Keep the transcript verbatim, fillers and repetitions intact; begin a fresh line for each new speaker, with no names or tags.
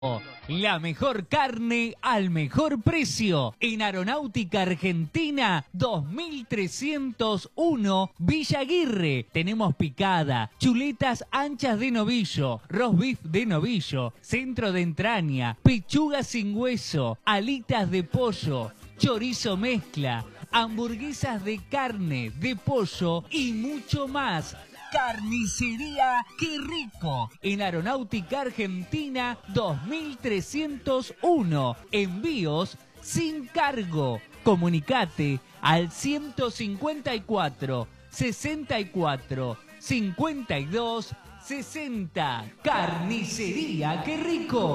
La mejor carne al mejor precio. En Aeronáutica Argentina dos mil trescientos uno Villa Aguirre. Tenemos picada, chuletas anchas de novillo, roast beef de novillo, centro de entraña, pechuga sin hueso, alitas de pollo, chorizo mezcla, hamburguesas de carne, de pollo y mucho más. Carnicería ¡Qué Rico! En Aeronáutica Argentina dos mil trescientos uno. Envíos sin cargo. Comunicate al ciento cincuenta y cuatro, sesenta y cuatro, cincuenta y dos, sesenta. Carnicería ¡Qué Rico!